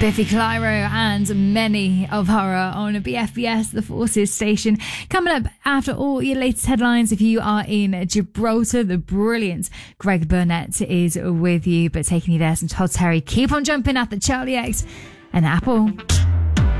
Biffy Clyro and Many of Horror on BFBS, the Forces station. Coming up after all your latest headlines, if you are in Gibraltar, the brilliant Greg Burnett is with you, but taking you there, some Todd Terry. Keep on jumping at the Charlie X and Apple.